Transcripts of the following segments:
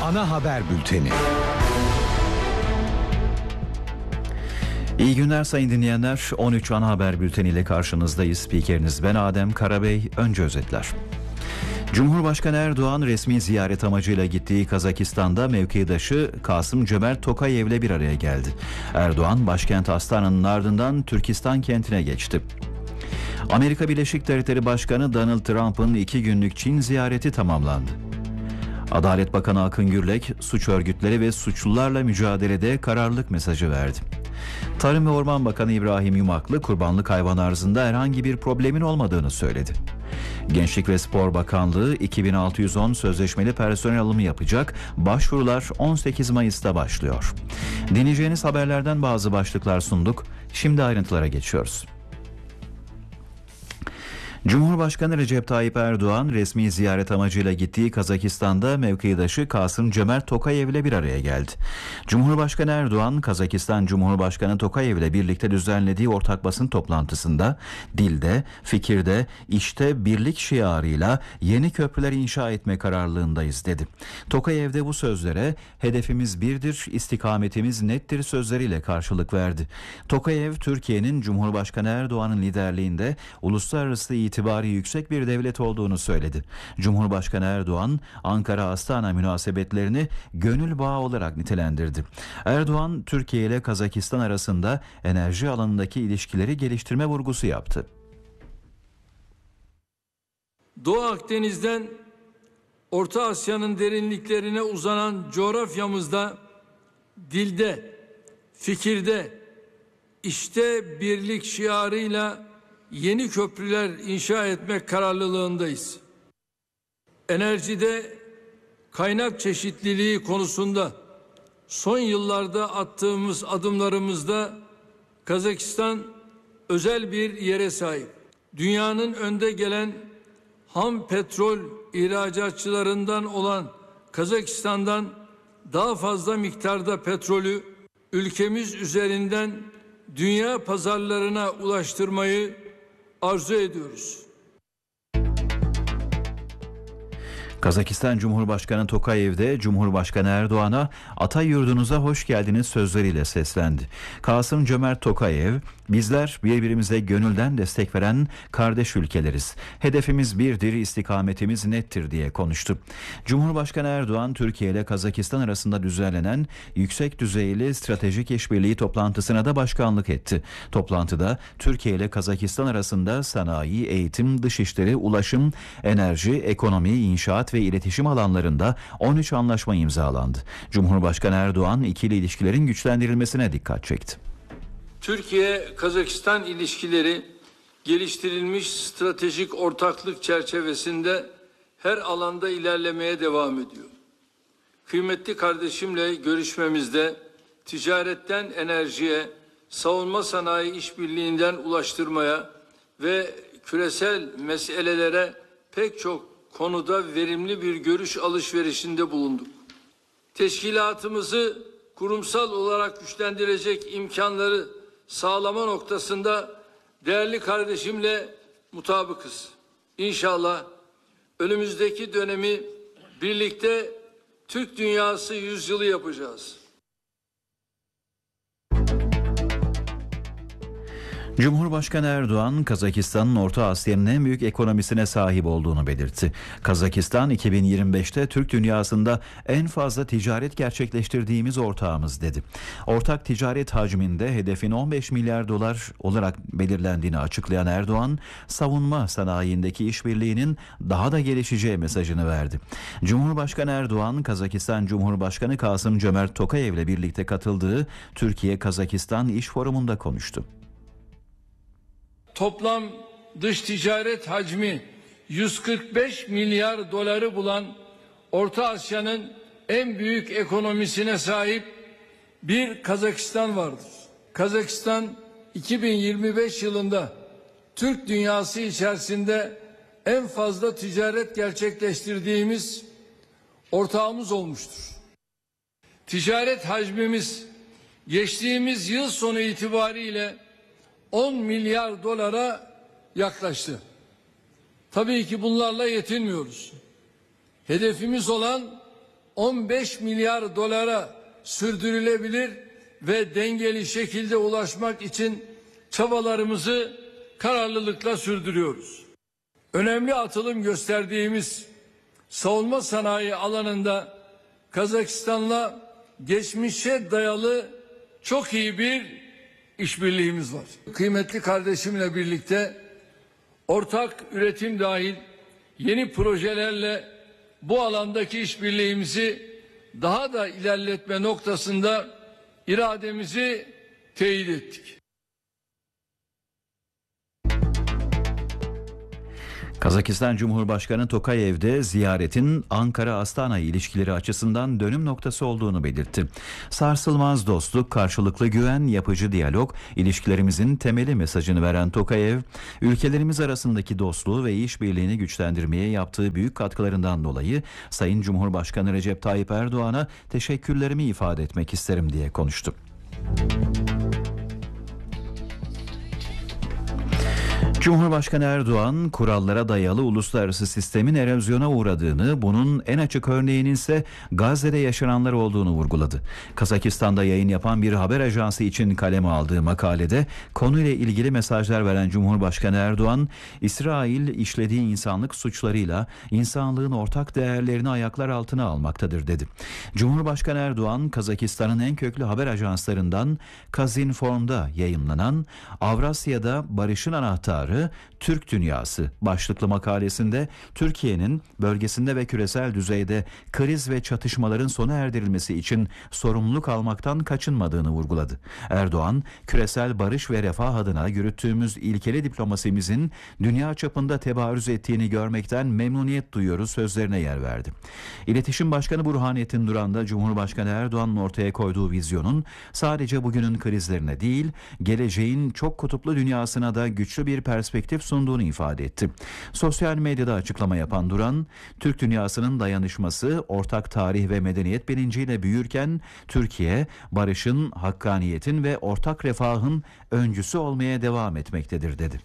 ana haber bülteni. İyi günler sayın dinleyenler. 13 ana haber bülteniyle karşınızdayız. Spikeriniz ben Adem Karabey. Önce özetler. Cumhurbaşkanı Erdoğan resmi ziyaret amacıyla gittiği Kazakistan'da mevkidaşı Kasım-Cömert Tokayev'le bir araya geldi. Erdoğan başkent Astana'nın ardından Türkistan kentine geçti. Amerika Birleşik Devletleri Başkanı Donald Trump'ın 2 günlük Çin ziyareti tamamlandı. Adalet Bakanı Akın Gürlek, suç örgütleri ve suçlularla mücadelede kararlılık mesajı verdi. Tarım ve Orman Bakanı İbrahim Yumaklı, kurbanlık hayvan arzında herhangi bir problemin olmadığını söyledi. Gençlik ve Spor Bakanlığı 2610 sözleşmeli personel alımı yapacak. Başvurular 18 Mayıs'ta başlıyor. Dinleyeceğiniz haberlerden bazı başlıklar sunduk. Şimdi ayrıntılara geçiyoruz. Cumhurbaşkanı Recep Tayyip Erdoğan resmi ziyaret amacıyla gittiği Kazakistan'da mevkidaşı Kasım-Cömert Tokayev'le bir araya geldi. Cumhurbaşkanı Erdoğan, Kazakistan Cumhurbaşkanı Tokayev'le birlikte düzenlediği ortak basın toplantısında dilde, fikirde, işte birlik şiarıyla yeni köprüler inşa etme kararlılığındayız dedi. Tokayev de bu sözlere hedefimiz birdir, istikametimiz nettir sözleriyle karşılık verdi. Tokayev, Türkiye'nin Cumhurbaşkanı Erdoğan'ın liderliğinde uluslararası itibarı yüksek bir devlet olduğunu söyledi. Cumhurbaşkanı Erdoğan, Ankara-Astana münasebetlerini gönül bağı olarak nitelendirdi. Erdoğan, Türkiye ile Kazakistan arasında enerji alanındaki ilişkileri geliştirme vurgusu yaptı. Doğu Akdeniz'den Orta Asya'nın derinliklerine uzanan coğrafyamızda dilde, fikirde, işte birlik şiarıyla yeni köprüler inşa etmek kararlılığındayız. Enerjide kaynak çeşitliliği konusunda son yıllarda attığımız adımlarımızda Kazakistan özel bir yere sahip. Dünyanın önde gelen ham petrol ihracatçılarından olan Kazakistan'dan daha fazla miktarda petrolü ülkemiz üzerinden dünya pazarlarına ulaştırmayı arzu ediyoruz. Kazakistan Cumhurbaşkanı Tokayev de Cumhurbaşkanı Erdoğan'a "Ata yurdunuza hoş geldiniz" sözleriyle seslendi. Kasım-Cömert Tokayev, "Bizler birbirimize gönülden destek veren kardeş ülkeleriz. Hedefimiz birdir, istikametimiz nettir" diye konuştu. Cumhurbaşkanı Erdoğan, Türkiye ile Kazakistan arasında düzenlenen yüksek düzeyli stratejik işbirliği toplantısına da başkanlık etti. Toplantıda Türkiye ile Kazakistan arasında sanayi, eğitim, dışişleri, ulaşım, enerji, ekonomi, inşaat ve iletişim alanlarında 13 anlaşma imzalandı. Cumhurbaşkanı Erdoğan ikili ilişkilerin güçlendirilmesine dikkat çekti. Türkiye-Kazakistan ilişkileri geliştirilmiş stratejik ortaklık çerçevesinde her alanda ilerlemeye devam ediyor. Kıymetli kardeşimle görüşmemizde ticaretten enerjiye, savunma sanayi işbirliğinden ulaştırmaya ve küresel meselelere pek çok konuda verimli bir görüş alışverişinde bulunduk. Teşkilatımızı kurumsal olarak güçlendirecek imkanları sağlama noktasında değerli kardeşimle mutabıkız. İnşallah önümüzdeki dönemi birlikte Türk Dünyası yüzyılı yapacağız. Cumhurbaşkanı Erdoğan, Kazakistan'ın Orta Asya'nın en büyük ekonomisine sahip olduğunu belirtti. Kazakistan 2025'te Türk dünyasında en fazla ticaret gerçekleştirdiğimiz ortağımız dedi. Ortak ticaret hacminde hedefin 15 milyar dolar olarak belirlendiğini açıklayan Erdoğan, savunma sanayindeki işbirliğinin daha da gelişeceği mesajını verdi. Cumhurbaşkanı Erdoğan, Kazakistan Cumhurbaşkanı Kasım-Cömert Tokayev'le birlikte katıldığı Türkiye-Kazakistan İş Forumu'nda konuştu. Toplam dış ticaret hacmi 145 milyar doları bulan Orta Asya'nın en büyük ekonomisine sahip bir Kazakistan vardır. Kazakistan 2025 yılında Türk dünyası içerisinde en fazla ticaret gerçekleştirdiğimiz ortağımız olmuştur. Ticaret hacmimiz geçtiğimiz yıl sonu itibariyle 10 milyar dolara yaklaştı. Tabii ki bunlarla yetinmiyoruz. Hedefimiz olan 15 milyar dolara sürdürülebilir ve dengeli şekilde ulaşmak için çabalarımızı kararlılıkla sürdürüyoruz. Önemli atılım gösterdiğimiz savunma sanayi alanında Kazakistan'la geçmişe dayalı çok iyi bir işbirliğimiz var. Kıymetli kardeşimle birlikte ortak üretim dahil yeni projelerle bu alandaki işbirliğimizi daha da ilerletme noktasında irademizi teyit ettik. Kazakistan Cumhurbaşkanı Tokayev'de ziyaretin Ankara-Astana ilişkileri açısından dönüm noktası olduğunu belirtti. Sarsılmaz dostluk, karşılıklı güven, yapıcı diyalog, ilişkilerimizin temeli mesajını veren Tokayev, ülkelerimiz arasındaki dostluğu ve işbirliğini güçlendirmeye yaptığı büyük katkılarından dolayı Sayın Cumhurbaşkanı Recep Tayyip Erdoğan'a teşekkürlerimi ifade etmek isterim diye konuştu. Cumhurbaşkanı Erdoğan, kurallara dayalı uluslararası sistemin erozyona uğradığını, bunun en açık örneğinin ise Gazze'de yaşananlar olduğunu vurguladı. Kazakistan'da yayın yapan bir haber ajansı için kaleme aldığı makalede konuyla ilgili mesajlar veren Cumhurbaşkanı Erdoğan, İsrail işlediği insanlık suçlarıyla insanlığın ortak değerlerini ayaklar altına almaktadır dedi. Cumhurbaşkanı Erdoğan, Kazakistan'ın en köklü haber ajanslarından Kazinform'da yayımlanan Avrasya'da Barış'ın Anahtarı Türk Dünyası başlıklı makalesinde Türkiye'nin bölgesinde ve küresel düzeyde kriz ve çatışmaların sona erdirilmesi için sorumluluk almaktan kaçınmadığını vurguladı. Erdoğan, küresel barış ve refah adına yürüttüğümüz ilkeli diplomasimizin dünya çapında tebarüz ettiğini görmekten memnuniyet duyuyoruz sözlerine yer verdi. İletişim Başkanı Burhanettin Duran da Cumhurbaşkanı Erdoğan'ın ortaya koyduğu vizyonun sadece bugünün krizlerine değil, geleceğin çok kutuplu dünyasına da güçlü bir perspektif sunduğunu ifade etti. Sosyal medyada açıklama yapan Duran, Türk dünyasının dayanışması, ortak tarih ve medeniyet bilinciyle büyürken Türkiye, barışın, hakkaniyetin ve ortak refahın öncüsü olmaya devam etmektedir dedi.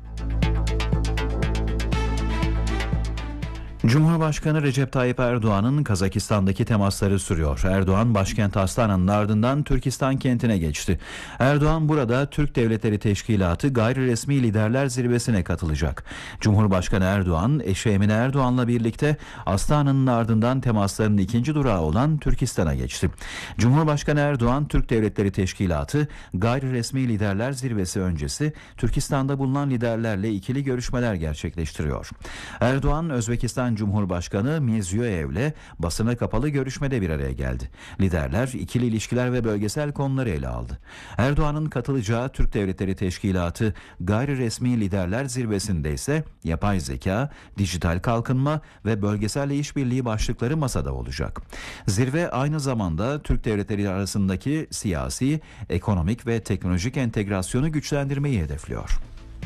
Cumhurbaşkanı Recep Tayyip Erdoğan'ın Kazakistan'daki temasları sürüyor. Erdoğan başkent Astana'nın ardından Türkistan kentine geçti. Erdoğan burada Türk Devletleri Teşkilatı Gayri Resmi Liderler Zirvesi'ne katılacak. Cumhurbaşkanı Erdoğan, eşi Emine Erdoğan'la birlikte Astana'nın ardından temaslarının ikinci durağı olan Türkistan'a geçti. Cumhurbaşkanı Erdoğan, Türk Devletleri Teşkilatı Gayri Resmi Liderler Zirvesi öncesi Türkistan'da bulunan liderlerle ikili görüşmeler gerçekleştiriyor. Erdoğan, Özbekistan Cumhurbaşkanı Mirziyoyev'le basına kapalı görüşmede bir araya geldi. Liderler ikili ilişkiler ve bölgesel konuları ele aldı. Erdoğan'ın katılacağı Türk Devletleri Teşkilatı Gayri Resmi Liderler Zirvesi'nde ise yapay zeka, dijital kalkınma ve bölgesel işbirliği başlıkları masada olacak. Zirve aynı zamanda Türk devletleri arasındaki siyasi, ekonomik ve teknolojik entegrasyonu güçlendirmeyi hedefliyor.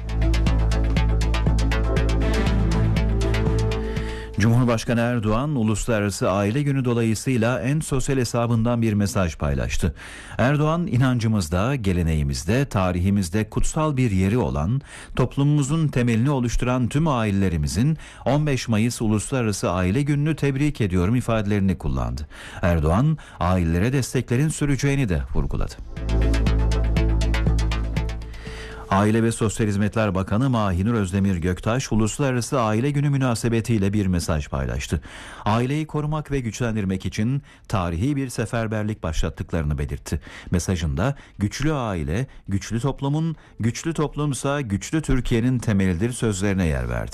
Cumhurbaşkanı Erdoğan, Uluslararası Aile Günü dolayısıyla en sosyal hesabından bir mesaj paylaştı. Erdoğan, inancımızda, geleneğimizde, tarihimizde kutsal bir yeri olan, toplumumuzun temelini oluşturan tüm ailelerimizin 15 Mayıs Uluslararası Aile Günü'nü tebrik ediyorum ifadelerini kullandı. Erdoğan, ailelere desteklerin süreceğini de vurguladı. Aile ve Sosyal Hizmetler Bakanı Mahinur Özdemir Göktaş, Uluslararası Aile Günü münasebetiyle bir mesaj paylaştı. Aileyi korumak ve güçlendirmek için tarihi bir seferberlik başlattıklarını belirtti. Mesajında güçlü aile, güçlü toplumun, güçlü toplumsa güçlü Türkiye'nin temelidir sözlerine yer verdi.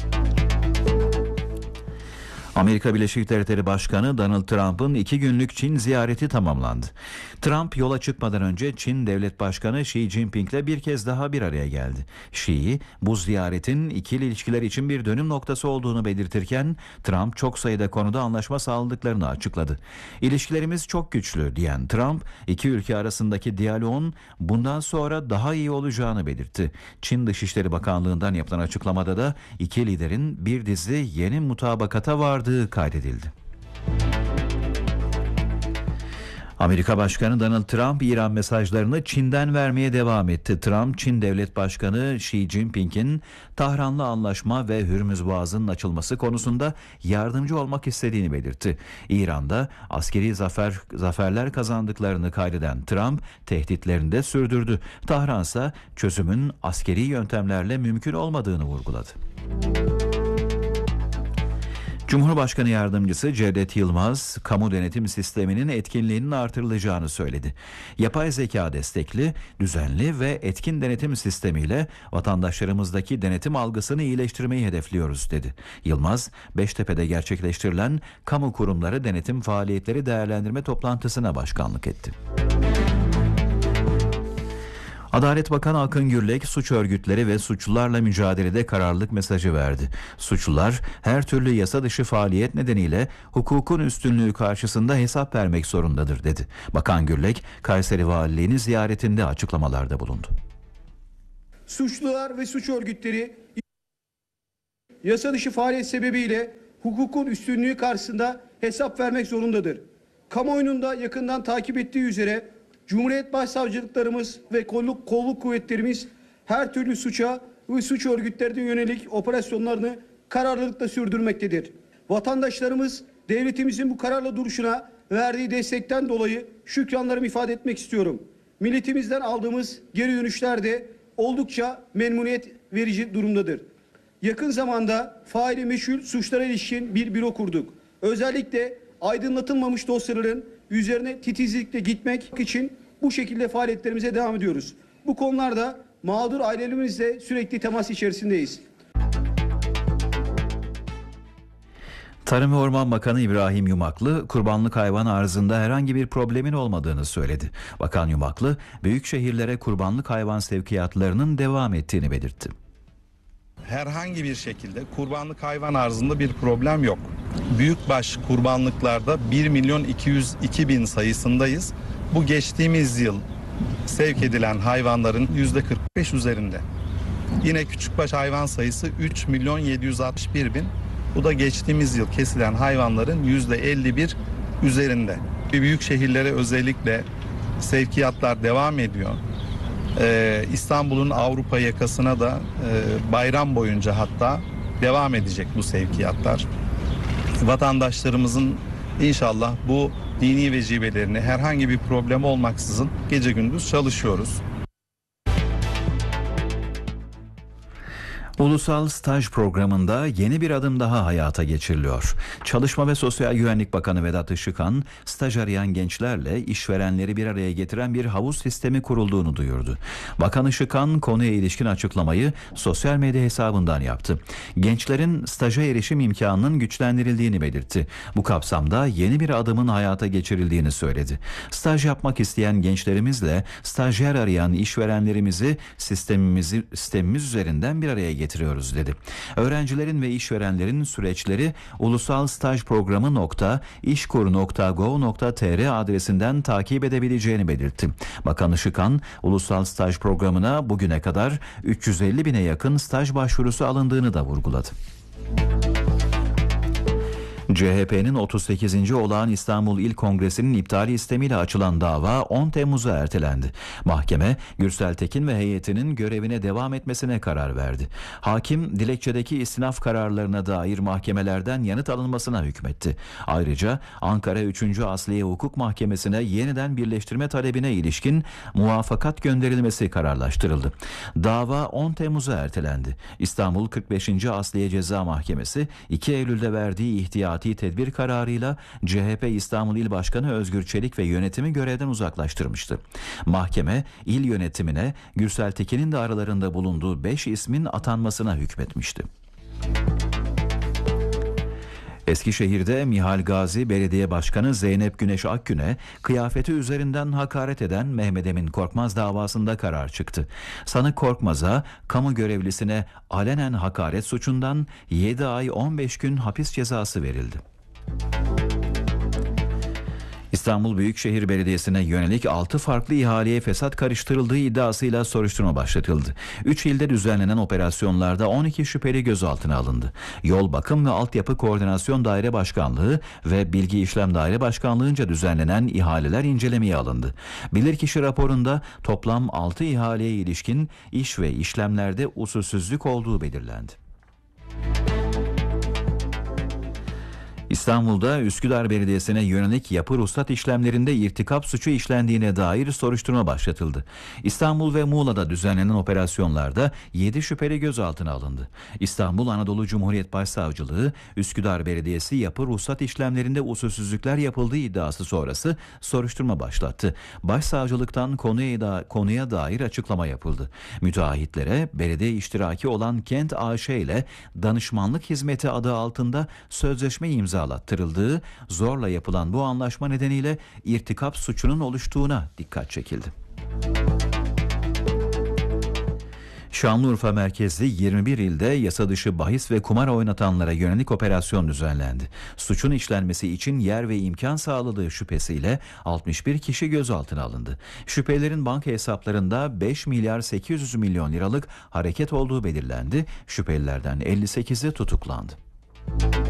Amerika Birleşik Devletleri Başkanı Donald Trump'ın 2 günlük Çin ziyareti tamamlandı. Trump yola çıkmadan önce Çin Devlet Başkanı Xi Jinping'le bir kez daha bir araya geldi. Xi, bu ziyaretin ikili ilişkiler için bir dönüm noktası olduğunu belirtirken Trump çok sayıda konuda anlaşma sağladıklarını açıkladı. İlişkilerimiz çok güçlü diyen Trump, iki ülke arasındaki diyaloğun bundan sonra daha iyi olacağını belirtti. Çin Dışişleri Bakanlığı'ndan yapılan açıklamada da iki liderin bir dizi yeni mutabakata vardığı kaydedildi. Amerika Başkanı Donald Trump, İran mesajlarını Çin'den vermeye devam etti. Trump, Çin Devlet Başkanı Xi Jinping'in Tahran'la anlaşma ve Hürmüz Boğazı'nın açılması konusunda yardımcı olmak istediğini belirtti. İran'da askeri zaferler kazandıklarını kaydeden Trump, tehditlerini de sürdürdü. Tahran ise çözümün askeri yöntemlerle mümkün olmadığını vurguladı. Cumhurbaşkanı Yardımcısı Cevdet Yılmaz, kamu denetim sisteminin etkinliğinin artırılacağını söyledi. Yapay zeka destekli, düzenli ve etkin denetim sistemiyle vatandaşlarımızdaki denetim algısını iyileştirmeyi hedefliyoruz, dedi. Yılmaz, Beştepe'de gerçekleştirilen kamu kurumları denetim faaliyetleri değerlendirme toplantısına başkanlık etti. Adalet Bakanı Akın Gürlek, suç örgütleri ve suçlularla mücadelede kararlılık mesajı verdi. Suçlular her türlü yasa dışı faaliyet nedeniyle hukukun üstünlüğü karşısında hesap vermek zorundadır, dedi. Bakan Gürlek, Kayseri Valiliğini ziyaretinde açıklamalarda bulundu. Suçlular ve suç örgütleri yasa dışı faaliyet sebebiyle hukukun üstünlüğü karşısında hesap vermek zorundadır. Kamuoyunun da yakından takip ettiği üzere Cumhuriyet Başsavcılıklarımız ve kolluk kuvvetlerimiz her türlü suça ve suç örgütlerine yönelik operasyonlarını kararlılıkla sürdürmektedir. Vatandaşlarımız devletimizin bu kararlı duruşuna verdiği destekten dolayı şükranlarımı ifade etmek istiyorum. Milletimizden aldığımız geri dönüşler de oldukça memnuniyet verici durumdadır. Yakın zamanda faili meçhul suçlara ilişkin bir büro kurduk. Özellikle aydınlatılmamış dosyaların üzerine titizlikle gitmek için bu şekilde faaliyetlerimize devam ediyoruz. Bu konularda mağdur ailelerimizle sürekli temas içerisindeyiz. Tarım ve Orman Bakanı İbrahim Yumaklı, kurbanlık hayvan arzında herhangi bir problemin olmadığını söyledi. Bakan Yumaklı, büyük şehirlere kurbanlık hayvan sevkiyatlarının devam ettiğini belirtti. Herhangi bir şekilde kurbanlık hayvan arzında bir problem yok. Büyükbaş kurbanlıklarda 1.202.000 sayısındayız. Bu geçtiğimiz yıl sevk edilen hayvanların %45 üzerinde. Yine küçükbaş hayvan sayısı 3.761.000. Bu da geçtiğimiz yıl kesilen hayvanların %51 üzerinde. Büyük şehirlere özellikle sevkiyatlar devam ediyor. İstanbul'un Avrupa yakasına da bayram boyunca hatta devam edecek bu sevkiyatlar. Vatandaşlarımızın inşallah bu dini vecibelerini herhangi bir problem olmaksızın gece gündüz çalışıyoruz. Ulusal Staj Programı'nda yeni bir adım daha hayata geçiriliyor. Çalışma ve Sosyal Güvenlik Bakanı Vedat Işıkhan, staj arayan gençlerle işverenleri bir araya getiren bir havuz sistemi kurulduğunu duyurdu. Bakan Işıkhan konuya ilişkin açıklamayı sosyal medya hesabından yaptı. Gençlerin staja erişim imkanının güçlendirildiğini belirtti. Bu kapsamda yeni bir adımın hayata geçirildiğini söyledi. Staj yapmak isteyen gençlerimizle stajyer arayan işverenlerimizi sistemimiz üzerinden bir araya getiriyoruz, dedi. Öğrencilerin ve işverenlerin süreçleri ulusalstajprogramı.işkur.gov.tr adresinden takip edebileceğini belirtti. Bakan Işıkhan, Ulusal Staj Programı'na bugüne kadar 350.000'e yakın staj başvurusu alındığını da vurguladı. CHP'nin 38. Olağan İstanbul İl Kongresi'nin iptali istemiyle açılan dava 10 Temmuz'a ertelendi. Mahkeme, Gürsel Tekin ve heyetinin görevine devam etmesine karar verdi. Hakim, dilekçedeki istinaf kararlarına dair mahkemelerden yanıt alınmasına hükmetti. Ayrıca Ankara 3. Asliye Hukuk Mahkemesi'ne yeniden birleştirme talebine ilişkin muvaffakat gönderilmesi kararlaştırıldı. Dava 10 Temmuz'a ertelendi. İstanbul 45. Asliye Ceza Mahkemesi 2 Eylül'de verdiği ihtiyati tedbir kararıyla CHP İstanbul İl Başkanı Özgür Çelik ve yönetimi görevden uzaklaştırmıştı. Mahkeme, il yönetimine Gürsel Tekin'in de aralarında bulunduğu 5 ismin atanmasına hükmetmişti. Eskişehir'de Mihal Gazi Belediye Başkanı Zeynep Güneş Akgün'e kıyafeti üzerinden hakaret eden Mehmet Emin Korkmaz davasında karar çıktı. Sanık Korkmaz'a kamu görevlisine alenen hakaret suçundan 7 ay 15 gün hapis cezası verildi. İstanbul Büyükşehir Belediyesi'ne yönelik 6 farklı ihaleye fesat karıştırıldığı iddiasıyla soruşturma başlatıldı. 3 ilde düzenlenen operasyonlarda 12 şüpheli gözaltına alındı. Yol Bakım ve Altyapı Koordinasyon Daire Başkanlığı ve Bilgi İşlem Daire Başkanlığı'nca düzenlenen ihaleler incelemeye alındı. Bilirkişi raporunda toplam 6 ihaleye ilişkin iş ve işlemlerde usulsüzlük olduğu belirlendi. İstanbul'da Üsküdar Belediyesi'ne yönelik yapı ruhsat işlemlerinde irtikap suçu işlendiğine dair soruşturma başlatıldı. İstanbul ve Muğla'da düzenlenen operasyonlarda 7 şüpheli gözaltına alındı. İstanbul Anadolu Cumhuriyet Başsavcılığı, Üsküdar Belediyesi yapı ruhsat işlemlerinde usulsüzlükler yapıldığı iddiası sonrası soruşturma başlattı. Başsavcılıktan konuya dair açıklama yapıldı. Müteahhitlere belediye iştiraki olan Kent AŞ ile danışmanlık hizmeti adı altında sözleşme imzalattırıldığı, zorla yapılan bu anlaşma nedeniyle irtikap suçunun oluştuğuna dikkat çekildi. Şanlıurfa merkezli 21 ilde yasa dışı bahis ve kumar oynatanlara yönelik operasyon düzenlendi. Suçun işlenmesi için yer ve imkan sağladığı şüphesiyle 61 kişi gözaltına alındı. Şüphelerin banka hesaplarında 5 milyar 800 milyon liralık hareket olduğu belirlendi. Şüphelilerden 58'i tutuklandı.